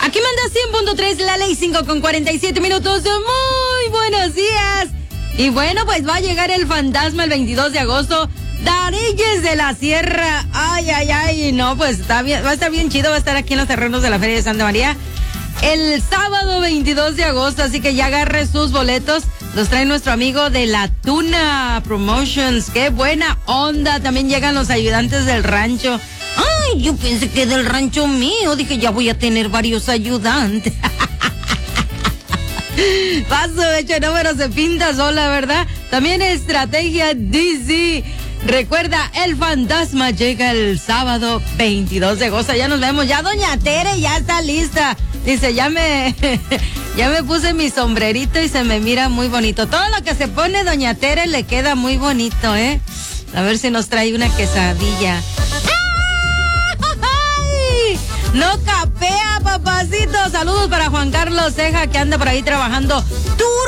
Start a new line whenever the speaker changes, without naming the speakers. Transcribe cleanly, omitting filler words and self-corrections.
Aquí manda 100.3 la ley 5 con 47 minutos. Muy buenos días. Y bueno, pues va a llegar el fantasma el 22 de agosto. Darilles de la Sierra. Ay. No, pues está bien, va a estar bien chido. Va a estar aquí en los terrenos de la Feria de Santa María el sábado 22 de agosto. Así que ya agarre sus boletos. Los trae nuestro amigo de la Tuna Promotions. ¡Qué buena onda! También llegan los ayudantes del rancho. ¡Ay! Yo pensé que del rancho mío. Dije, ya voy a tener varios ayudantes. Paso hecho de número se pinta sola, ¿verdad? También Estrategia DC. Recuerda, el fantasma llega el sábado 22 de agosto. Ya nos vemos. Ya doña Tere ya está lista. Dice, ya me puse mi sombrerito y se me mira muy bonito. Todo lo que se pone doña Tere le queda muy bonito, ¿eh? A ver si nos trae una quesadilla. ¡Ay! No capea, papacito. Saludos para Juan Carlos Ceja, que anda por ahí trabajando duro